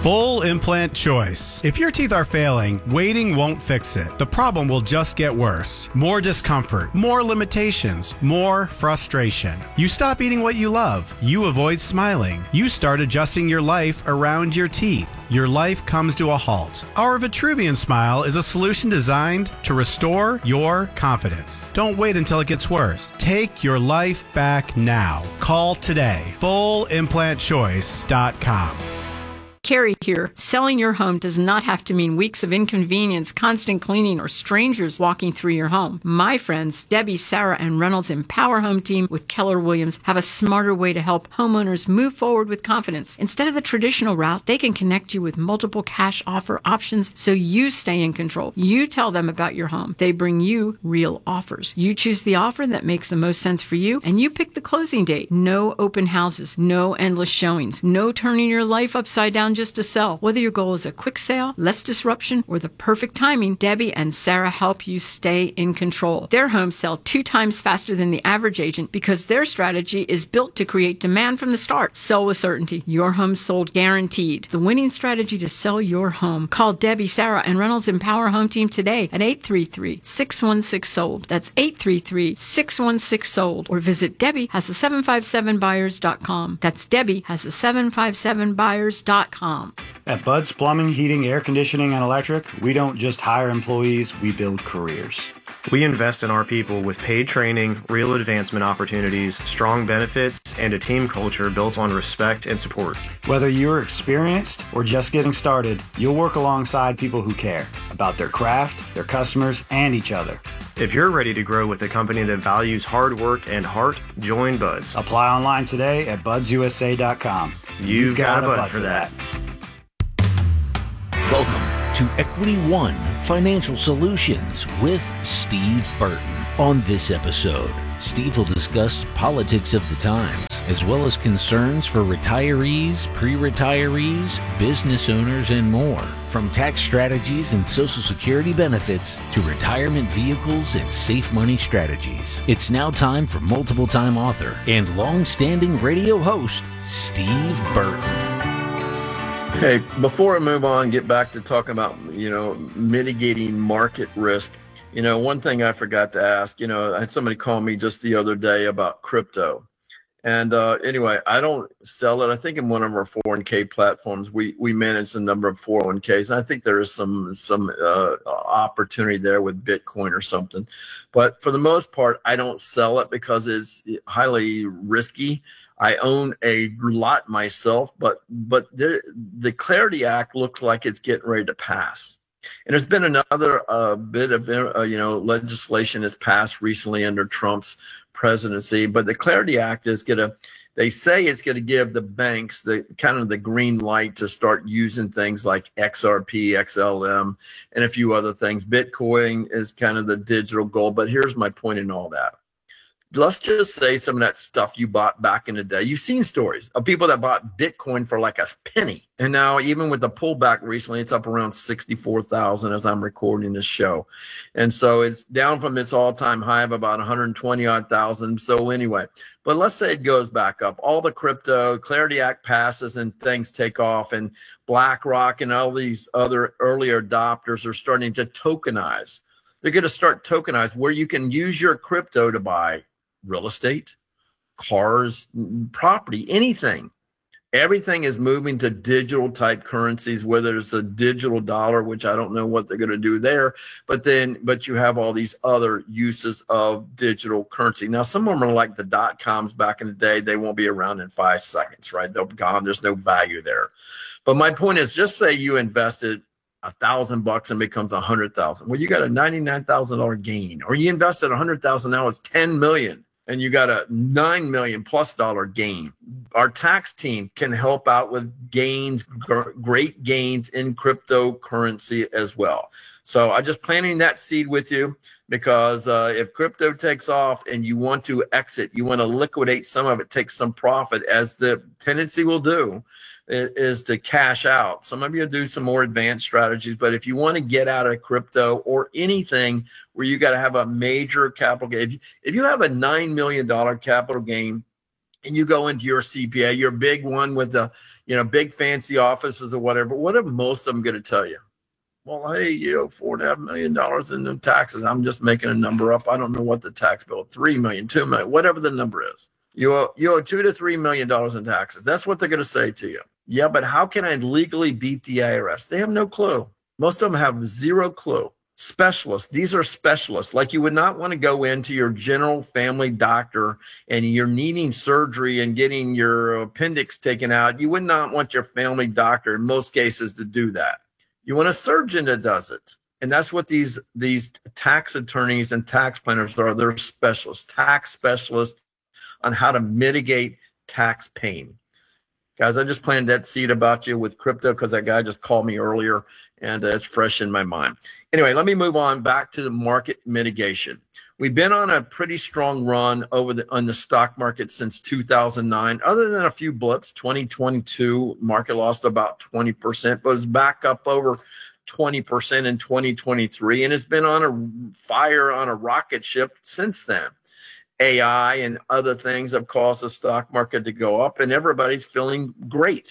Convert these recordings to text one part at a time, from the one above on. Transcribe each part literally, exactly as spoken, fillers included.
Full implant choice. If your teeth are failing, waiting won't fix it. The problem will just get worse. More discomfort, more limitations, more frustration. You stop eating what you love. You avoid smiling. You start adjusting your life around your teeth. Your life comes to a halt. Our Vitruvian Smile is a solution designed to restore your confidence. Don't wait until it gets worse. Take your life back now. Call today. full implant choice dot com. Carrie here. Selling your home does not have to mean weeks of inconvenience, constant cleaning, or strangers walking through your home. My friends, Debbie, Sarah, and Reynolds Empower Home Team with Keller Williams have a smarter way to help homeowners move forward with confidence. Instead of the traditional route, they can connect you with multiple cash offer options so you stay in control. You tell them about your home. They bring you real offers. You choose the offer that makes the most sense for you, and you pick the closing date. No open houses, no endless showings, no turning your life upside down just to sell. Whether your goal is a quick sale, less disruption, or the perfect timing, Debbie and Sarah help you stay in control. Their homes sell two times faster than the average agent because their strategy is built to create demand from the start. Sell with certainty. Your home sold guaranteed. The winning strategy to sell your home. Call Debbie, Sarah, and Reynolds Empower Home Team today at eight three three, six one six, sold. That's eight three three, six one six, sold. Or visit Debbie has a seven five seven buyers dot com. That's Debbie has a seven five seven buyers dot com. At Bud's Plumbing, Heating, Air Conditioning, and Electric, we don't just hire employees, we build careers. We invest in our people with paid training, real advancement opportunities, strong benefits, and a team culture built on respect and support. Whether you're experienced or just getting started, you'll work alongside people who care about their craft, their customers, and each other. If you're ready to grow with a company that values hard work and heart, join Buds. Apply online today at buds u s a dot com. You've, You've got, got a Bud for that. Welcome to Equity One Financial Solutions with Steve Burton. On this episode, Steve will discuss politics of the times, as well as concerns for retirees, pre-retirees, business owners, and more. From tax strategies and Social Security benefits to retirement vehicles and safe money strategies. It's now time for multiple-time author and long-standing radio host, Steve Burton. Okay, before I move on, get back to talking about, you know, mitigating market risk. You know, one thing I forgot to ask, you know, I had somebody call me just the other day about crypto. And uh, anyway, I don't sell it. I think in one of our four oh one k platforms, we we manage the number of four oh one k's. And I think there is some some uh, opportunity there with Bitcoin or something. But for the most part, I don't sell it because it's highly risky. I own a lot myself, but but there, the Clarity Act looks like it's getting ready to pass. And there's been another uh, bit of uh, you know legislation that's passed recently under Trump's presidency, but the Clarity Act is going to, they say it's going to give the banks the kind of the green light to start using things like X R P, X L M, and a few other things. Bitcoin is kind of the digital gold, but here's my point in all that. Let's just say some of that stuff you bought back in the day. You've seen stories of people that bought Bitcoin for like a penny. And now even with the pullback recently, it's up around sixty-four thousand as I'm recording this show. And so it's down from its all-time high of about one hundred twenty odd thousand. So anyway, but let's say it goes back up. All the crypto, Clarity Act passes and things take off, and BlackRock and all these other earlier adopters are starting to tokenize. They're going to start tokenize where you can use your crypto to buy real estate, cars, property, anything. Everything is moving to digital type currencies, whether it's a digital dollar, which I don't know what they're going to do there, but then, but you have all these other uses of digital currency. Now, some of them are like the dot coms back in the day. They won't be around in five seconds, right? They'll be gone. There's no value there. But my point is, just say you invested a thousand bucks and becomes a hundred thousand. Well, you got a ninety-nine thousand dollars gain, or you invested a hundred thousand, now it's ten million. And you got a nine million plus dollar gain. Our tax team can help out with gains, gr- great gains in cryptocurrency as well. So I'm just planting that seed with you, because uh, if crypto takes off and you want to exit, you want to liquidate some of it, take some profit, as the tendency will do, is to cash out. Some of you do some more advanced strategies, but if you want to get out of crypto or anything where you got to have a major capital gain, if you, if you have a nine million dollars capital gain and you go into your C P A, your big one with the, you know, big fancy offices or whatever, what are most of them going to tell you? Well, hey, you owe four and a half million dollars in the taxes. I'm just making a number up. I don't know what the tax bill, three million, two million, whatever the number is. You owe, you owe two to three million dollars in taxes. That's what they're going to say to you. Yeah, but how can I legally beat the I R S? They have no clue. Most of them have zero clue. Specialists. These are specialists. Like you would not want to go into your general family doctor and you're needing surgery and getting your appendix taken out. You would not want your family doctor in most cases to do that. You want a surgeon that does it. And that's what these, these tax attorneys and tax planners are. They're specialists, tax specialists on how to mitigate tax pain. Guys, I just planted that seed about you with crypto because that guy just called me earlier and uh, it's fresh in my mind. Anyway, let me move on back to the market mitigation. We've been on a pretty strong run over the on the stock market since two thousand nine. Other than a few blips, twenty twenty-two market lost about twenty percent, but was back up over twenty percent in twenty twenty-three, and it's been on a fire on a rocket ship since then. A I and other things have caused the stock market to go up, and everybody's feeling great.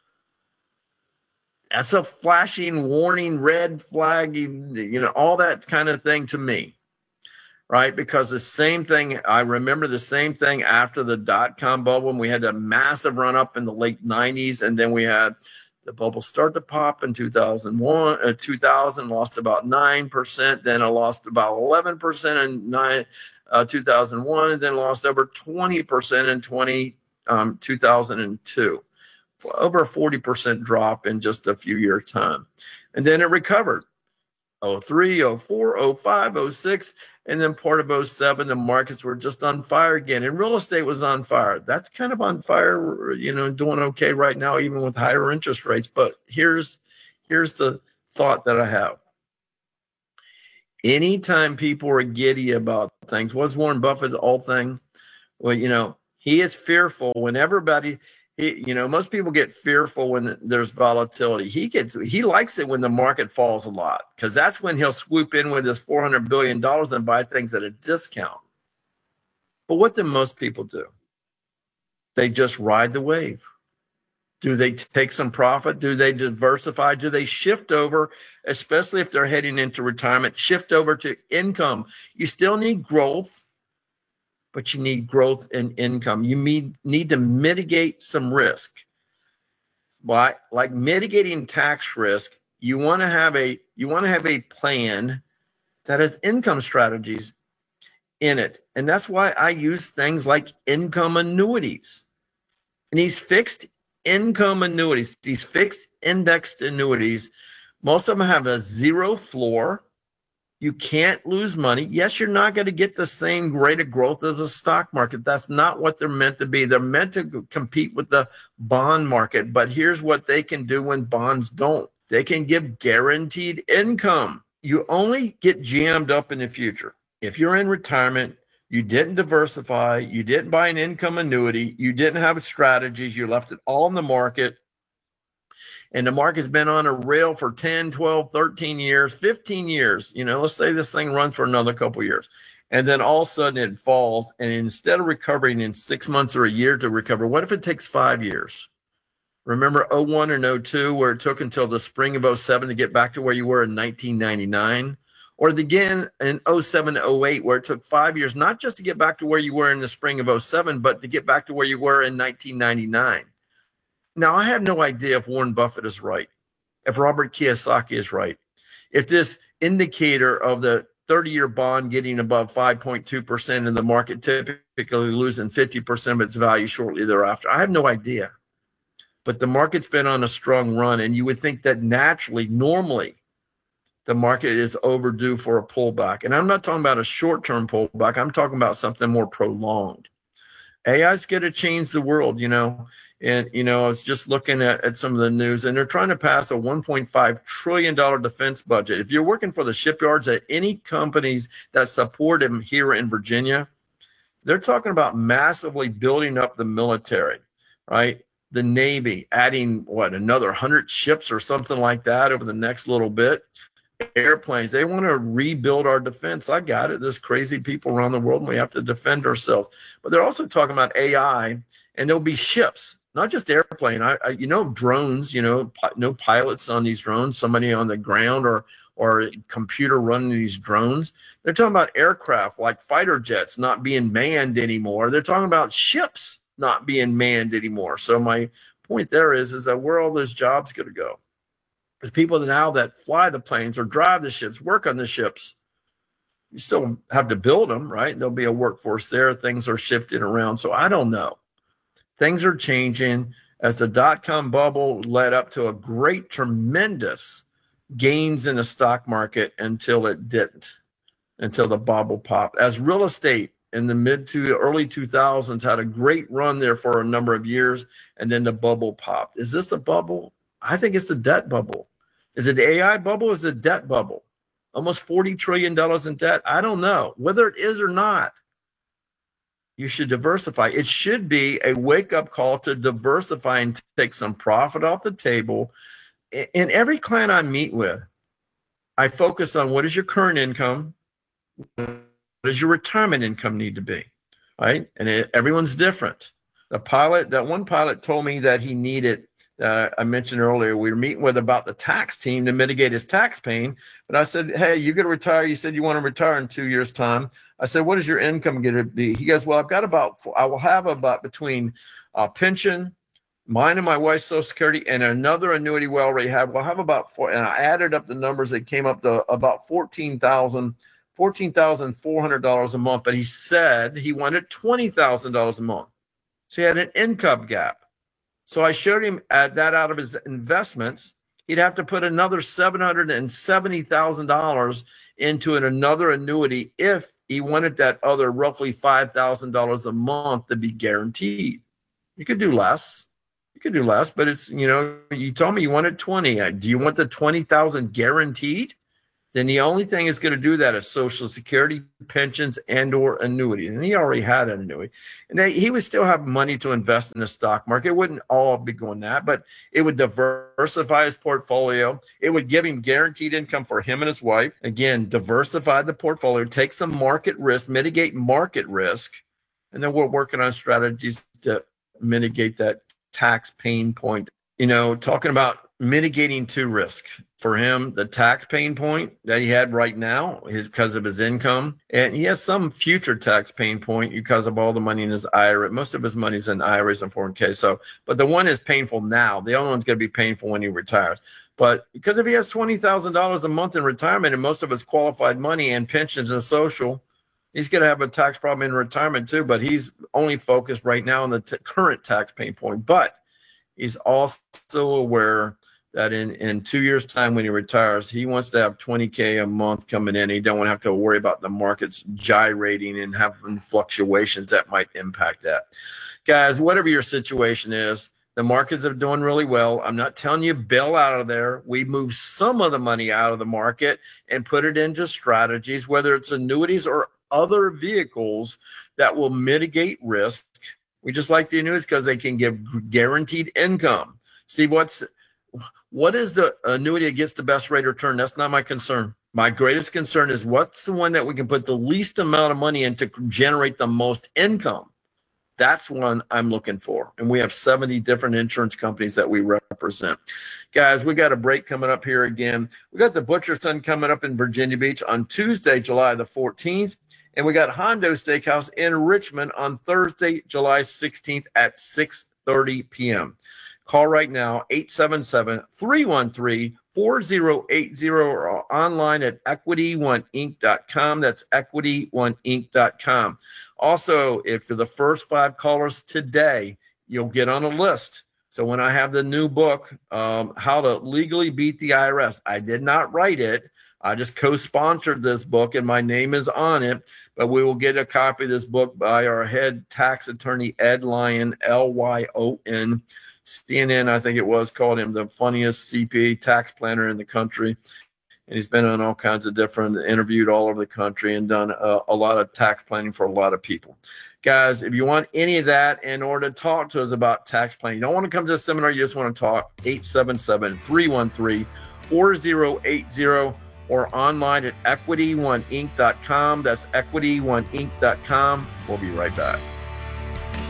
That's a flashing warning, red flag, you know, all that kind of thing to me, right? Because the same thing, I remember the same thing after the dot-com bubble, and we had a massive run up in the late nineties, and then we had the bubble start to pop in two thousand one, uh, two thousand, lost about nine percent, then it lost about eleven percent in nine. Uh, two thousand one, and then lost over twenty percent in twenty, um, two thousand two. Over a forty percent drop in just a few years' time. And then it recovered. oh three, oh four, oh five, oh six, and then part of oh seven, the markets were just on fire again. And real estate was on fire. That's kind of on fire, you know, doing okay right now, even with higher interest rates. But here's, here's the thought that I have. Anytime people are giddy about things, what's Warren Buffett's old thing? Well, you know, he is fearful when everybody, he, you know, most people get fearful when there's volatility. He gets, he likes it when the market falls a lot because that's when he'll swoop in with his four hundred billion dollars and buy things at a discount. But what do most people do? They just ride the wave. Do they take some profit? Do they diversify? Do they shift over, especially if they're heading into retirement, shift over to income? You still need growth, but you need growth in income. You need, need to mitigate some risk. Why? Like mitigating tax risk, you want to have a you want to have a plan that has income strategies in it. And that's why I use things like income annuities. And these fixed income annuities, these fixed indexed annuities, most of them have a zero floor. You can't lose money. Yes, you're not going to get the same rate of growth as the stock market. That's not what they're meant to be. They're meant to compete with the bond market. But here's what they can do when bonds don't. They can give guaranteed income. You only get jammed up in the future. If you're in retirement, you didn't diversify, you didn't buy an income annuity, you didn't have strategies, you left it all in the market, and the market's been on a rail for ten, twelve, thirteen years, fifteen years. You know, let's say this thing runs for another couple of years. And then all of a sudden it falls, and instead of recovering in six months or a year to recover, what if it takes five years? Remember oh one and oh two, where it took until the spring of oh seven to get back to where you were in nineteen ninety-nine? Or again in oh seven to oh eight, where it took five years, not just to get back to where you were in the spring of oh seven, but to get back to where you were in nineteen ninety-nine. Now, I have no idea if Warren Buffett is right, if Robert Kiyosaki is right, if this indicator of the thirty-year bond getting above five point two percent in the market typically losing fifty percent of its value shortly thereafter. I have no idea. But the market's been on a strong run, and you would think that naturally, normally, the market is overdue for a pullback. And I'm not talking about a short-term pullback. I'm talking about something more prolonged. A I is going to change the world, you know. And, you know, I was just looking at, at some of the news, and they're trying to pass a one point five trillion dollars defense budget. If you're working for the shipyards at any companies that support them here in Virginia, they're talking about massively building up the military, right? The Navy adding, what, another one hundred ships or something like that over the next little bit. Airplanes, they want to rebuild our defense. I got it. There's crazy people around the world, and we have to defend ourselves. But they're also talking about A I and there'll be ships, not just airplane. I, I you know, drones, you know, pi- no pilots on these drones, somebody on the ground or, or computer running these drones. They're talking about aircraft like fighter jets not being manned anymore. They're talking about ships not being manned anymore. So my point there is, is that where are all those jobs going to go? There's people now that fly the planes or drive the ships, work on the ships. You still have to build them, right? There'll be a workforce there. Things are shifting around. So I don't know. Things are changing as the dot-com bubble led up to a great, tremendous gains in the stock market until it didn't, until the bubble popped. As real estate in the mid to early two thousands had a great run there for a number of years, and then the bubble popped. Is this a bubble? I think it's the debt bubble. Is it the A I bubble? Is it debt bubble? Almost forty trillion dollars in debt. I don't know. Whether it is or not, you should diversify. It should be a wake-up call to diversify and take some profit off the table. In every client I meet with, I focus on what is your current income, what does your retirement income need to be, right? And it, everyone's different. The pilot, that one pilot told me that he needed, uh, I mentioned earlier, we were meeting with about the tax team to mitigate his tax pain. But I said, hey, you're going to retire. You said you want to retire in two years' time. I said, what is your income going to be? He goes, well, I've got about, I will have about between uh, pension, mine and my wife's Social Security, and another annuity we already have. We'll have about four, and I added up the numbers. It came up to about fourteen thousand dollars, fourteen thousand four hundred dollars a month. But he said he wanted twenty thousand dollars a month. So he had an income gap. So I showed him at that out of his investments, he'd have to put another seven hundred seventy thousand dollars into an, another annuity if he wanted that other roughly five thousand dollars a month to be guaranteed. You could do less. You could do less, but it's, you know, you told me you wanted twenty. Do you want the twenty thousand guaranteed? Then the only thing is going to do that is Social Security, pensions, and or annuities. And he already had an annuity. And they, he would still have money to invest in the stock market. It wouldn't all be going that, but it would diversify his portfolio. It would give him guaranteed income for him and his wife. Again, diversify the portfolio, take some market risk, mitigate market risk. And then we're working on strategies to mitigate that tax pain point. You know, talking about mitigating two risks. For him, the tax pain point that he had right now is because of his income. And he has some future tax pain point because of all the money in his I R A. Most of his money's in I R As and four oh one k. So, but the one is painful now. The other one's going to be painful when he retires. But because if he has twenty thousand dollars a month in retirement and most of his qualified money and pensions and social, he's going to have a tax problem in retirement too. But he's only focused right now on the t- current tax pain point. But he's also aware that in, in two years' time when he retires, he wants to have twenty K a month coming in. He don't want to have to worry about the markets gyrating and having fluctuations that might impact that. Guys, whatever your situation is, the markets are doing really well. I'm not telling you bail out of there. We move some of the money out of the market and put it into strategies, whether it's annuities or other vehicles that will mitigate risk. We just like the annuities because they can give guaranteed income. Steve, what's What is the annuity that gets the best rate of return? That's not my concern. My greatest concern is what's the one that we can put the least amount of money in to generate the most income. That's one I'm looking for. And we have seventy different insurance companies that we represent. Guys, we got a break coming up here again. We got the Butcher Son coming up in Virginia Beach on Tuesday, July the fourteenth. And we got Hondo Steakhouse in Richmond on Thursday, July sixteenth at six thirty p.m. Call right now, eight seven seven, three one three, four zero eight zero or online at equity one inc dot com. That's equity one inc dot com. Also, if you're the first five callers today, you'll get on a list. So when I have the new book, um, How to Legally Beat the I R S, I did not write it. I just co-sponsored this book, and my name is on it. But we will get a copy of this book by our head tax attorney, Ed Lyon, L Y O N. C N N, I think it was, called him the funniest C P A tax planner in the country. And he's been on all kinds of different, interviewed all over the country and done a, a lot of tax planning for a lot of people. Guys, if you want any of that in order to talk to us about tax planning, you don't want to come to a seminar, you just want to talk, eight seven seven, three one three, four zero eight zero or online at equity one inc dot com. That's equity one inc dot com. We'll be right back.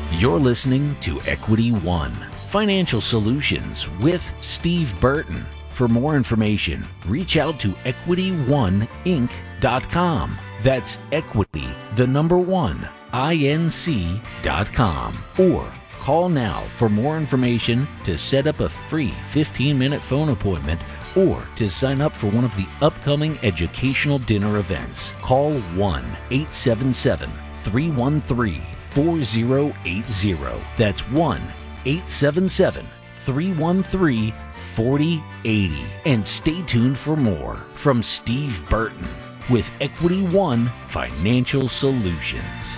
You're listening to Equity One Financial Solutions with Steve Burton. For more information, reach out to equity one inc dot com. That's equity, the number one, inc dot com. Or call now for more information to set up a free fifteen-minute phone appointment or to sign up for one of the upcoming educational dinner events. Call one eight seven seven, three one three, four zero eight zero. That's one eight seven seven, three one three, four zero eight zero. And stay tuned for more from Steve Burton with Equity One Financial Solutions.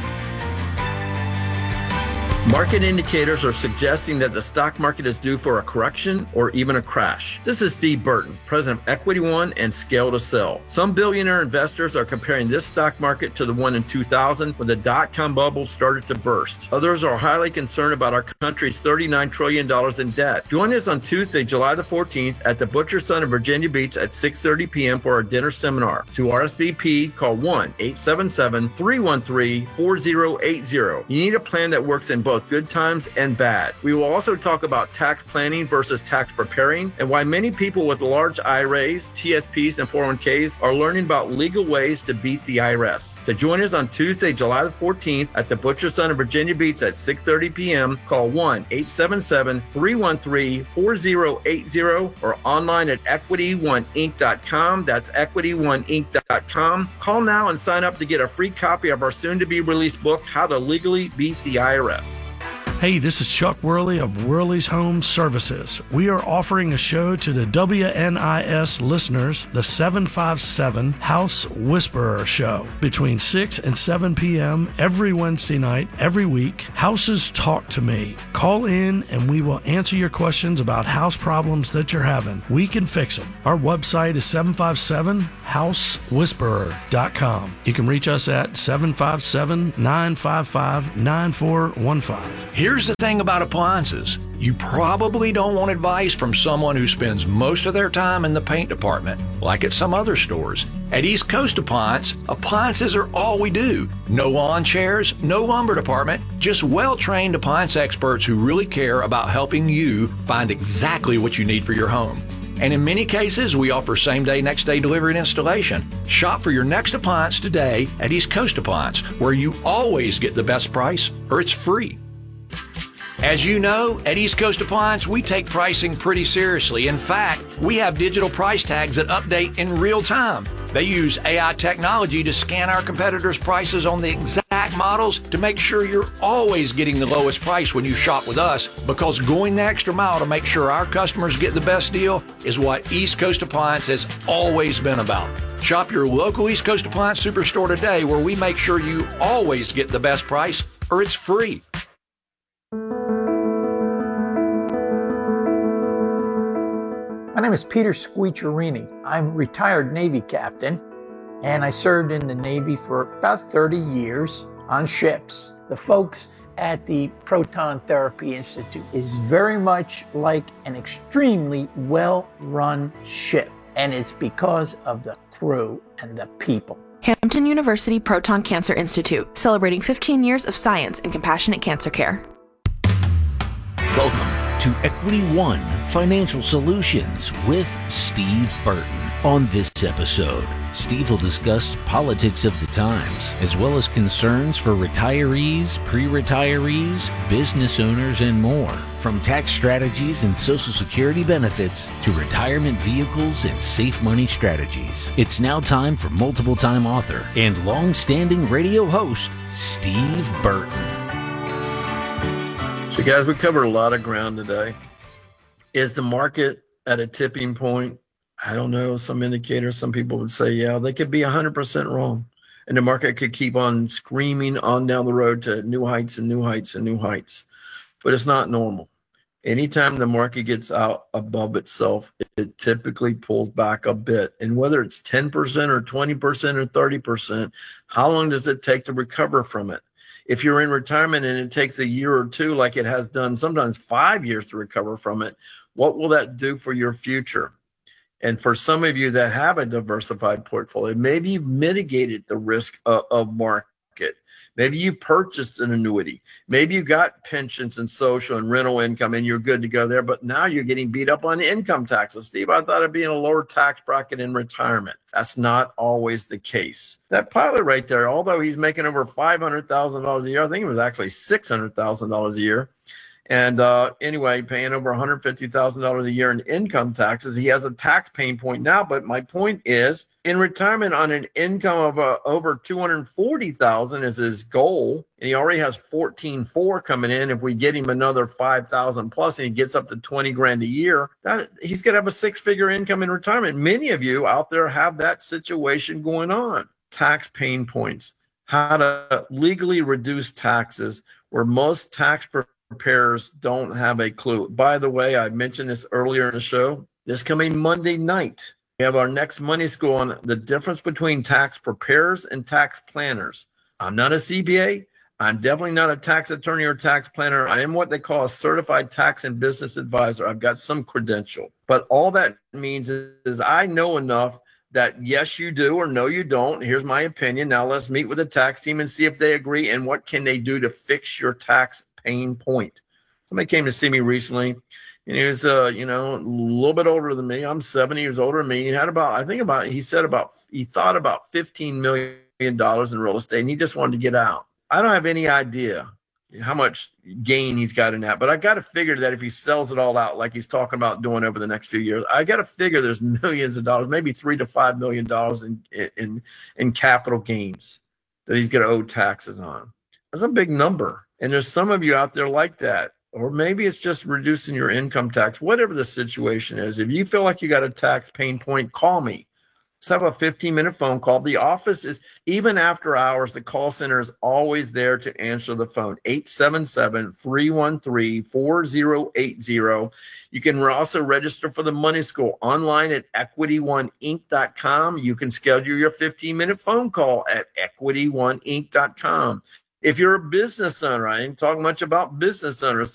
Market indicators are suggesting that the stock market is due for a correction or even a crash. This is Steve Burton, president of Equity One and Scale to Sell. Some billionaire investors are comparing this stock market to the one in two thousand when the dot-com bubble started to burst. Others are highly concerned about our country's thirty-nine trillion dollars in debt. Join us on Tuesday, July the fourteenth at the Butcher Son in Virginia Beach at six thirty p.m. for our dinner seminar. To R S V P, call one eight seven seven, three one three, four zero eight zero. You need a plan that works in both good times and bad. We will also talk about tax planning versus tax preparing and why many people with large I R As, T S Ps, and four oh one k's are learning about legal ways to beat the I R S. To join us on Tuesday, July the fourteenth at the Butcher Son in Virginia Beach at six thirty p.m., call one eight seven seven, three one three, four zero eight zero or online at equity one inc dot com. That's equity one inc dot com. Call now and sign up to get a free copy of our soon-to-be released book, How to Legally Beat the I R S. Hey, this is Chuck Worley of Worley's Home Services. We are offering a show to the W N I S listeners, the seven five seven House Whisperer Show, between six and seven p.m. every Wednesday night, every week. Houses Talk to Me. Call in and we will answer your questions about house problems that you're having. We can fix them. Our website is seven five seven house whisperer dot com. You can reach us at seven five seven, nine five five, nine four one five. Here's the thing about appliances. You probably don't want advice from someone who spends most of their time in the paint department, like at some other stores. At East Coast Appliance, appliances are all we do. No lawn chairs, no lumber department, just well-trained appliance experts who really care about helping you find exactly what you need for your home. And in many cases, we offer same-day, next-day delivery and installation. Shop for your next appliance today at East Coast Appliance, where you always get the best price or it's free. As you know, at East Coast Appliance, we take pricing pretty seriously. In fact, we have digital price tags that update in real time. They use A I technology to scan our competitors' prices on the exact models to make sure you're always getting the lowest price when you shop with us, because going the extra mile to make sure our customers get the best deal is what East Coast Appliance has always been about. Shop your local East Coast Appliance Superstore today, where we make sure you always get the best price or it's free. My name is Peter Squicciarini. I'm a retired Navy captain, and I served in the Navy for about thirty years on ships. The folks at the Proton Therapy Institute is very much like an extremely well-run ship, and it's because of the crew and the people. Hampton University Proton Cancer Institute, celebrating fifteen years of science and compassionate cancer care. Welcome to Equity One Financial Solutions with Steve Burton. On this episode, Steve will discuss politics of the times, as well as concerns for retirees, pre-retirees, business owners, and more. From tax strategies and Social Security benefits to retirement vehicles and safe money strategies. It's now time for multiple-time author and long-standing radio host, Steve Burton. So guys, we covered a lot of ground today. Is the market at a tipping point? I don't know. Some indicators, some people would say, yeah, they could be one hundred percent wrong. And the market could keep on screaming on down the road to new heights and new heights and new heights. But it's not normal. Anytime the market gets out above itself, it typically pulls back a bit. And whether it's ten percent or twenty percent or thirty percent, how long does it take to recover from it? If you're in retirement and it takes a year or two, like it has done, sometimes five years to recover from it, what will that do for your future? And for some of you that have a diversified portfolio, maybe you've mitigated the risk of, of market. Maybe you purchased an annuity. Maybe you got pensions and social and rental income and you're good to go there, but now you're getting beat up on income taxes. Steve, I thought I'd be in a lower tax bracket in retirement. That's not always the case. That pilot right there, although he's making over five hundred thousand dollars a year, I think it was actually six hundred thousand dollars a year. And uh, anyway, paying over one hundred fifty thousand dollars a year in income taxes. He has a tax pain point now. But my point is, in retirement on an income of uh, over two hundred forty thousand dollars is his goal. And he already has fourteen point four coming in. If we get him another five thousand plus and he gets up to twenty grand a year, that, he's going to have a six figure income in retirement. Many of you out there have that situation going on. Tax pain points, how to legally reduce taxes, where most tax preparers don't have a clue. By the way, I mentioned this earlier in the show. This coming Monday night, we have our next Money School on the difference between tax preparers and tax planners. I'm not a C P A. I'm definitely not a tax attorney or tax planner. I am what they call a certified tax and business advisor. I've got some credential. But all that means is, is I know enough that yes, you do, or no, you don't. Here's my opinion. Now let's meet with the tax team and see if they agree and what can they do to fix your tax pain point. Somebody came to see me recently, and he was, uh, you know, a little bit older than me. I'm seventy years older than me. He had about, I think about, he said about, he thought about fifteen million dollars in real estate, and he just wanted to get out. I don't have any idea how much gain he's got in that, but I got to figure that if he sells it all out, like he's talking about doing over the next few years, I got to figure there's millions of dollars, maybe three to five million dollars in, in, in capital gains that he's going to owe taxes on. That's a big number. And there's some of you out there like that. Or maybe it's just reducing your income tax, whatever the situation is. If you feel like you got a tax pain point, call me. Let's have a fifteen minute phone call. The office is, even after hours, the call center is always there to answer the phone. eight seven seven, three one three, four zero eight zero. You can also register for the Money School online at equity one inc dot com. You can schedule your fifteen minute phone call at equity one inc dot com. If you're a business owner, I ain't talking much about business owners.